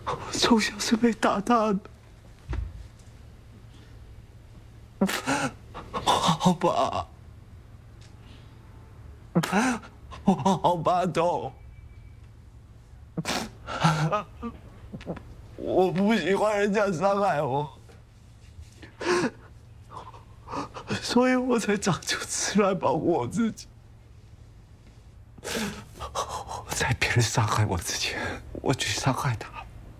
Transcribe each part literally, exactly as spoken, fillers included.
我从小是被打大的，我好怕，我好怕痛，我不喜欢人家伤害我，所以我才长出刺来保护我自己。我在别人伤害我之前，我去伤害他。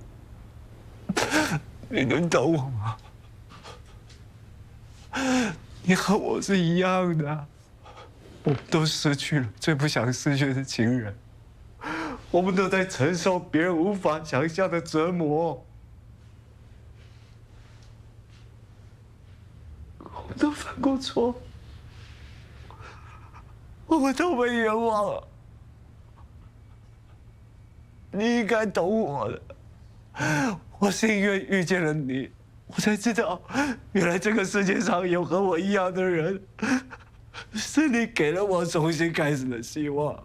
你能懂我吗？你和我是一样的，我们都失去了最不想失去的亲人，我们都在承受别人无法想象的折磨，我们都犯过错，我们都被冤枉了。你应该懂我的。我是因为遇见了你，我才知道，原来这个世界上有和我一样的人，是你给了我重新开始的希望。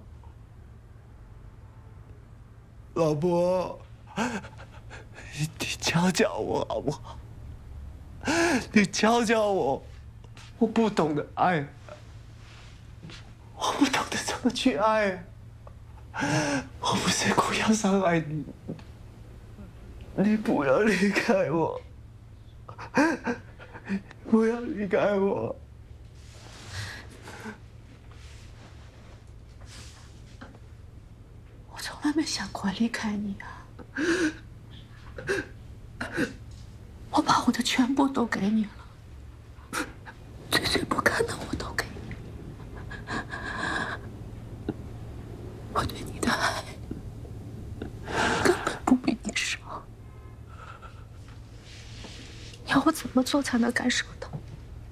老婆，你教教我好不好？你教教我，我不懂得爱，我不懂得怎么去爱。我不是故意要伤害你，你不要离开我，不要离开我。 我从来没想过离开你啊！我把我的全部都给你了，最最不堪的我都给你。我对你的爱根本不比你少。要我怎么做才能感受到？